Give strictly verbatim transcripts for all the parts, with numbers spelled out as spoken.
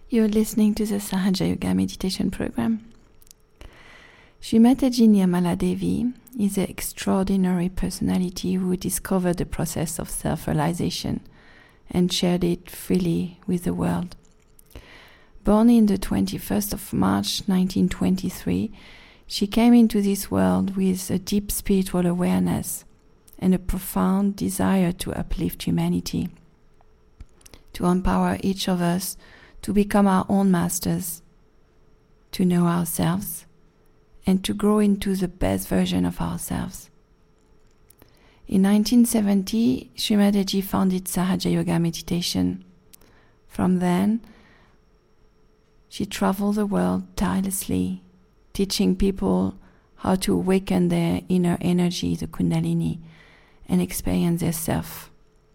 You're listening to the Sahaja Yoga meditation program. Srimataji Nirmala Devi is an extraordinary personality who discovered the process of self-realization and shared it freely with the world. Born in the twenty-first of March nineteen twenty-three, she came into this world with a deep spiritual awareness and a profound desire to uplift humanity, to empower each of us to become our own masters, to know ourselves, and to grow into the best version of ourselves. In nineteen seventy, Srimataji founded Sahaja Yoga Meditation. From then, she traveled the world tirelessly, teaching people how to awaken their inner energy, the Kundalini, and experience their self.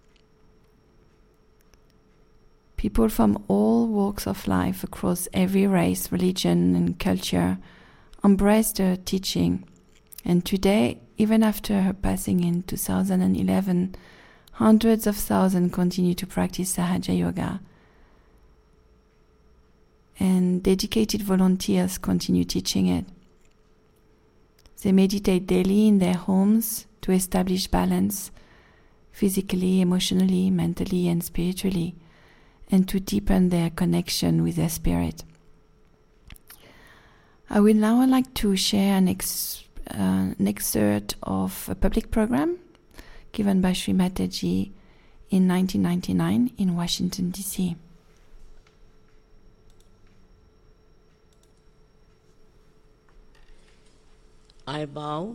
People from all walks of life across every race, religion, and culture embraced her teaching, and today, even after her passing in two thousand eleven, hundreds of thousands continue to practice Sahaja Yoga, and dedicated volunteers continue teaching it. They meditate daily in their homes to establish balance, physically, emotionally, mentally, and spiritually, and to deepen their connection with their spirit. I would now like to share an, ex, uh, an excerpt of a public program given by Srimataji in nineteen ninety-nine in Washington, D C I bow